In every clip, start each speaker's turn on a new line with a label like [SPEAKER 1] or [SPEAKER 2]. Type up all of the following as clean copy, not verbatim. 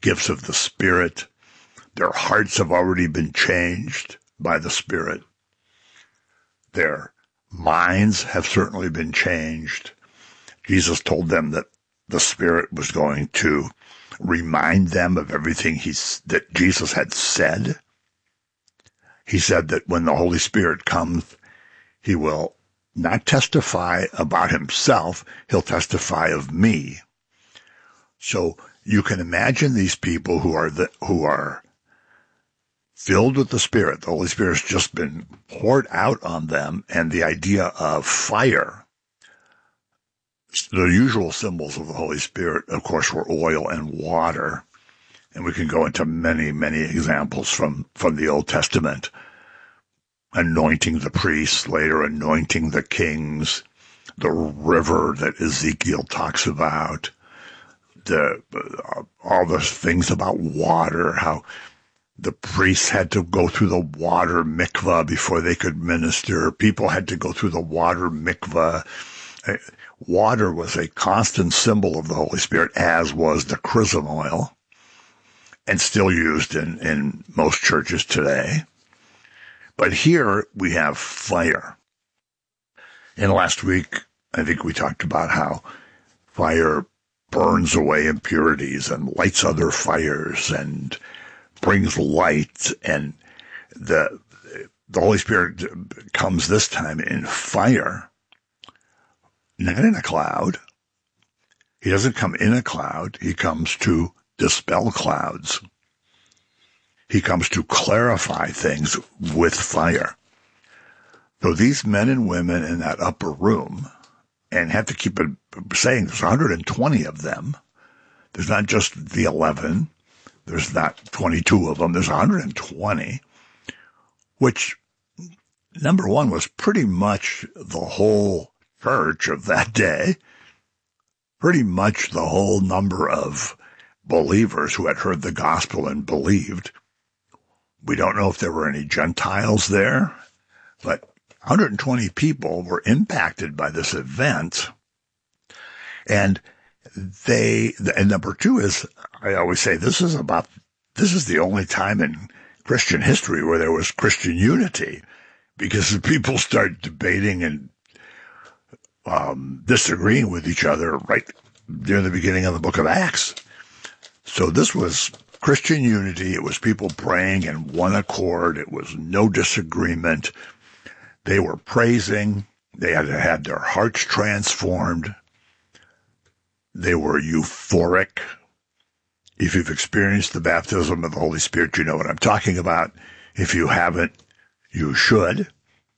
[SPEAKER 1] gifts of the Spirit. Their hearts have already been changed by the Spirit. Their minds have certainly been changed. Jesus told them that the Spirit was going to remind them of everything that Jesus had said. He said that when the Holy Spirit comes, he will not testify about himself, he'll testify of me. So you can imagine these people who are filled with the Spirit. The Holy Spirit's just been poured out on them, and the idea of fire. The usual symbols of the Holy Spirit, of course, were oil and water. And we can go into many, many examples from the Old Testament. Anointing the priests, later anointing the kings, the river that Ezekiel talks about, all the things about water, how the priests had to go through the water mikvah before they could minister. People had to go through the water mikvah. Water was a constant symbol of the Holy Spirit, as was the chrism oil, and still used in most churches today. But here we have fire. And last week, I think we talked about how fire burns away impurities and lights other fires and brings light. And the Holy Spirit comes this time in fire, not in a cloud. He doesn't come in a cloud. He comes to dispel clouds. He comes to clarify things with fire. So these men and women in that upper room, and have to keep it saying there's 120 of them. There's not just the 11. There's not 22 of them. There's 120, which, number one, was pretty much the whole church of that day, pretty much the whole number of believers who had heard the gospel and believed. We don't know if there were any Gentiles there, but 120 people were impacted by this event. And and number two is, I always say, this is the only time in Christian history where there was Christian unity, because people start debating and disagreeing with each other right near the beginning of the book of Acts. So this was Christian unity. It was people praying in one accord. It was no disagreement. They were praising. They had their hearts transformed. They were euphoric. If you've experienced the baptism of the Holy Spirit, you know what I'm talking about. If you haven't, you should.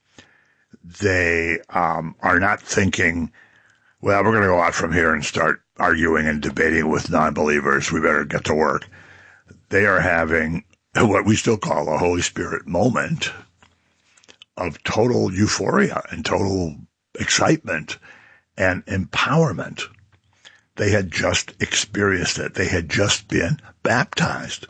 [SPEAKER 1] They are not thinking, well, we're going to go out from here and start arguing and debating with non-believers. We better get to work. They are having what we still call a Holy Spirit moment of total euphoria and total excitement and empowerment. They had just experienced it. They had just been baptized.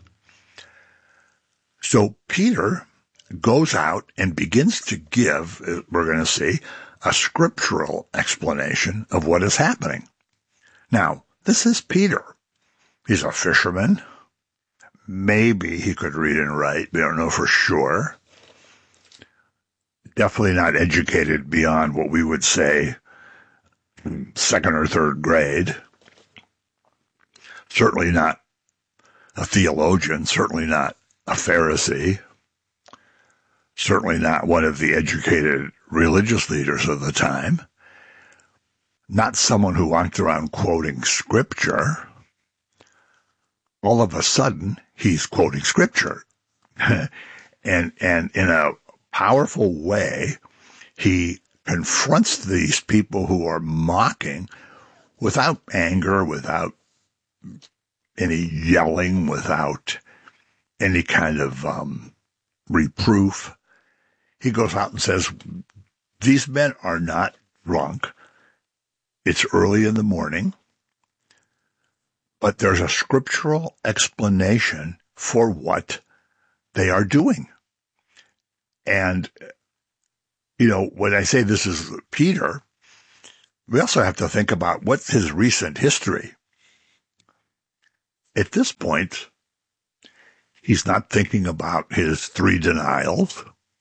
[SPEAKER 1] So Peter goes out and begins to give, we're going to see, a scriptural explanation of what is happening. Now, this is Peter. He's a fisherman. Maybe he could read and write. We don't know for sure. Definitely not educated beyond what we would say second or third grade. Certainly not a theologian. Certainly not a Pharisee. Certainly not one of the educated religious leaders of the time. Not someone who walked around quoting scripture. All of a sudden, he's quoting scripture. and in a powerful way, he confronts these people who are mocking without anger, without any yelling, without any kind of reproof. He goes out and says, these men are not drunk. It's early in the morning. But there's a scriptural explanation for what they are doing. And, when I say this is Peter, we also have to think about what's his recent history. at this point, he's not thinking about his 3 denials.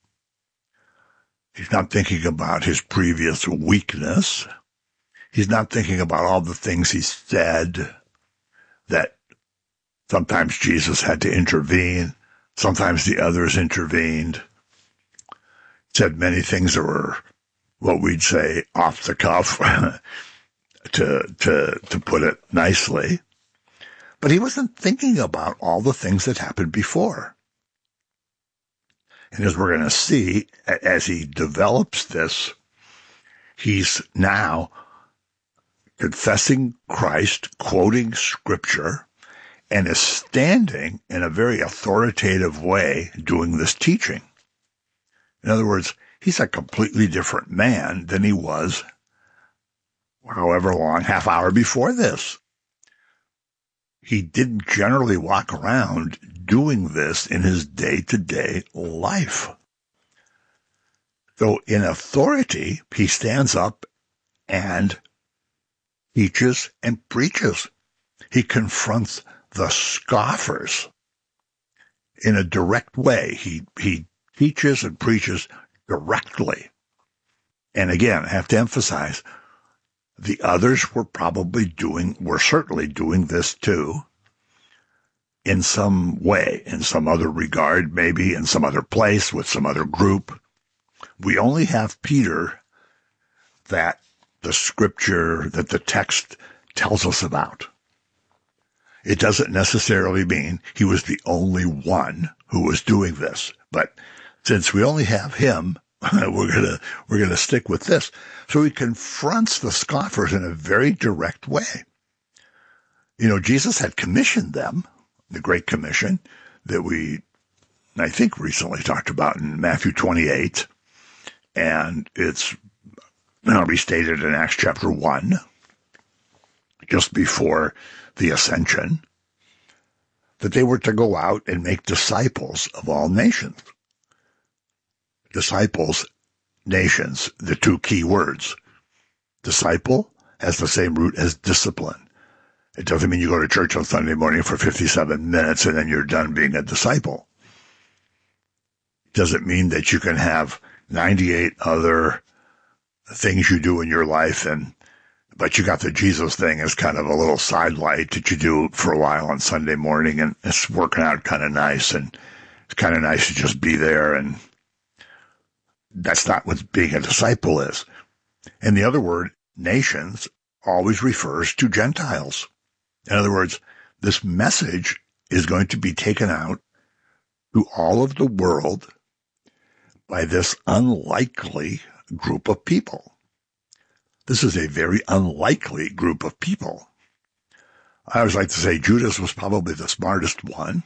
[SPEAKER 1] He's not thinking about his previous weakness. He's not thinking about all the things he said that sometimes Jesus had to intervene. Sometimes the others intervened. Said many things that were what we'd say off the cuff, to put it nicely. But he wasn't thinking about all the things that happened before. And as we're going to see, as he develops this, he's now confessing Christ, quoting Scripture, and is standing in a very authoritative way doing this teaching. In other words, he's a completely different man than he was however long, half hour before this. He didn't generally walk around doing this in his day-to-day life. So in authority, he stands up and teaches and preaches. He confronts the scoffers in a direct way. He teaches and preaches directly. And again, I have to emphasize, the others were certainly doing this too, in some way, in some other regard, maybe in some other place, with some other group. We only have Peter that the Scripture, that the text tells us about. It doesn't necessarily mean he was the only one who was doing this, but since we only have him, we're gonna stick with this. So he confronts the scoffers in a very direct way. You know, Jesus had commissioned them, the Great Commission that we, I think, recently talked about in Matthew 28, and it's restated in Acts chapter 1, just before the ascension, that they were to go out and make disciples of all nations. Disciples, nations, the 2 key words. Disciple has the same root as discipline. It doesn't mean you go to church on Sunday morning for 57 minutes and then you're done being a disciple. It doesn't mean that you can have 98 other things you do in your life, but you got the Jesus thing as kind of a little sidelight that you do for a while on Sunday morning, and it's working out kind of nice, and it's kind of nice to just be there, and that's not what being a disciple is. And the other word, nations, always refers to Gentiles. In other words, this message is going to be taken out to all of the world by this unlikely group of people. This is a very unlikely group of people. I always like to say Judas was probably the smartest one.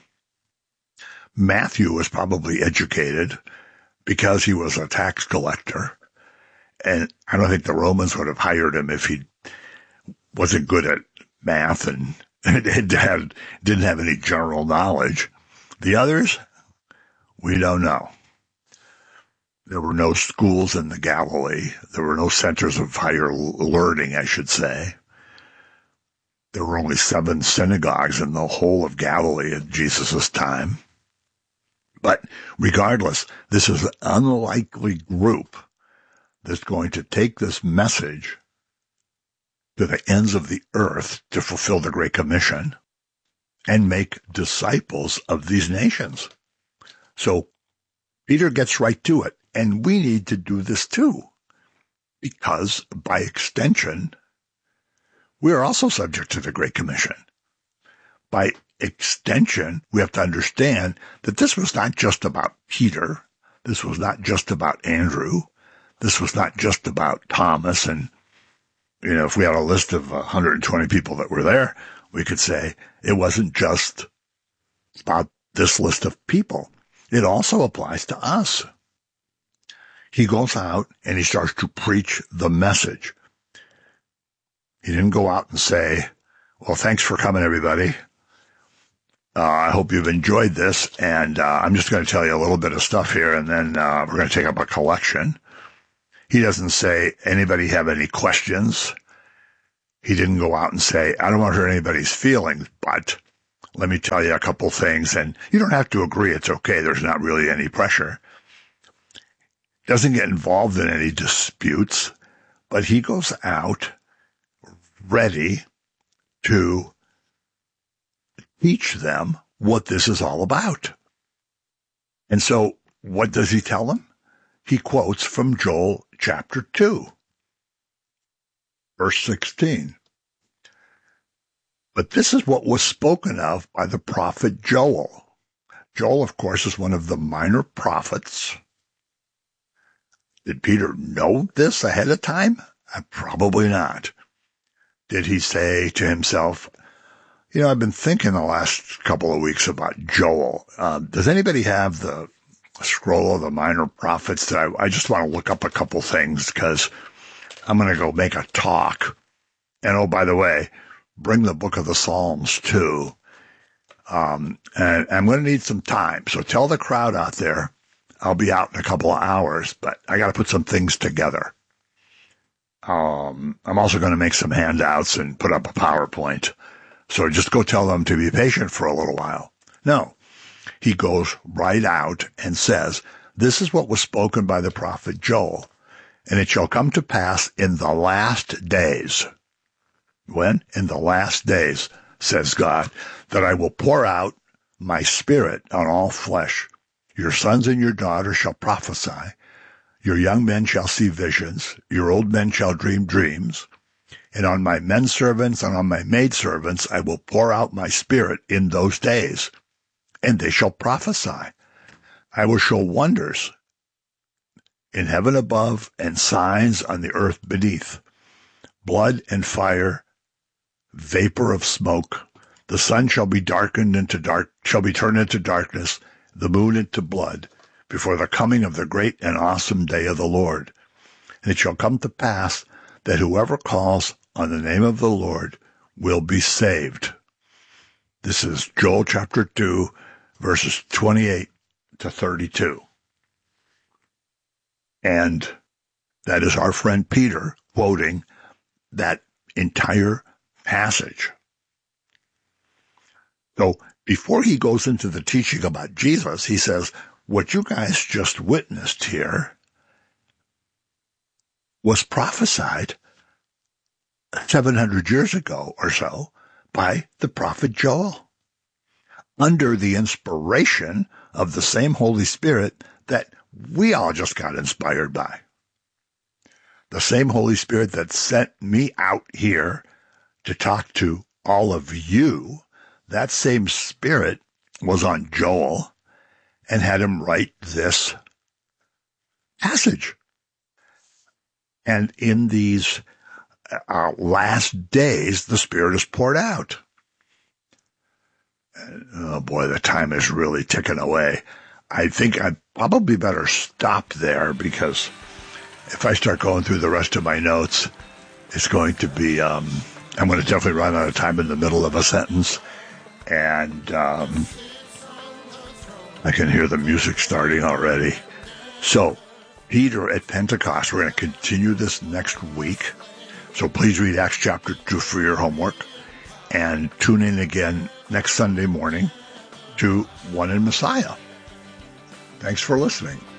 [SPEAKER 1] Matthew was probably educated because he was a tax collector. And I don't think the Romans would have hired him if he wasn't good at math and didn't have any general knowledge. The others, we don't know. There were no schools in the Galilee. There were no centers of higher learning, I should say. There were only 7 synagogues in the whole of Galilee at Jesus' time. But regardless, this is an unlikely group that's going to take this message to the ends of the earth to fulfill the Great Commission and make disciples of these nations. So Peter gets right to it. And we need to do this too, because by extension, we are also subject to the Great Commission. By extension, we have to understand that this was not just about Peter. This was not just about Andrew. This was not just about Thomas. And, if we had a list of 120 people that were there, we could say it wasn't just about this list of people. It also applies to us. He goes out and he starts to preach the message. He didn't go out and say, well, thanks for coming, everybody. I hope you've enjoyed this, and I'm just going to tell you a little bit of stuff here, and then we're going to take up a collection. He doesn't say, anybody have any questions? He didn't go out and say, I don't want to hurt anybody's feelings, but let me tell you a couple things, and you don't have to agree. It's okay. There's not really any pressure. Doesn't get involved in any disputes, but he goes out ready to teach them what this is all about. And so what does he tell them? He quotes from Joel chapter 2, verse 16. But this is what was spoken of by the prophet Joel. Joel, of course, is one of the minor prophets. Did Peter know this ahead of time? Probably not. Did he say to himself, I've been thinking the last couple of weeks about Joel. Does anybody have the scroll of the minor prophets? I just want to look up a couple things because I'm going to go make a talk. And oh, by the way, bring the book of the Psalms too. And I'm going to need some time. So tell the crowd out there, I'll be out in a couple of hours, but I got to put some things together. I'm also going to make some handouts and put up a PowerPoint. So just go tell them to be patient for a little while. No, he goes right out and says, this is what was spoken by the prophet Joel, and it shall come to pass in the last days. When? In the last days, says God, that I will pour out my spirit on all flesh. Your sons and your daughters shall prophesy. Your young men shall see visions. Your old men shall dream dreams. And on my men servants and on my maid servants I will pour out my spirit in those days, and they shall prophesy. I will show wonders in heaven above and signs on the earth beneath, blood and fire, vapor of smoke. The sun shall be turned into darkness, the moon into blood, before the coming of the great and awesome day of the Lord. And it shall come to pass that whoever calls on the name of the Lord will be saved. This is Joel chapter 2, verses 28 to 32. And that is our friend Peter quoting that entire passage. So before he goes into the teaching about Jesus, he says, what you guys just witnessed here was prophesied 700 years ago or so by the prophet Joel, under the inspiration of the same Holy Spirit that we all just got inspired by. The same Holy Spirit that sent me out here to talk to all of you, that same Spirit was on Joel and had him write this passage. And in these last days, the Spirit is poured out. Oh boy, the time is really ticking away. I think I'd probably better stop there, because if I start going through the rest of my notes, it's going to be, I'm going to definitely run out of time in the middle of a sentence. And I can hear the music starting already. So, Peter at Pentecost, we're going to continue this next week. So please read Acts chapter 2 for your homework, and tune in again next Sunday morning to One in Messiah. Thanks for listening.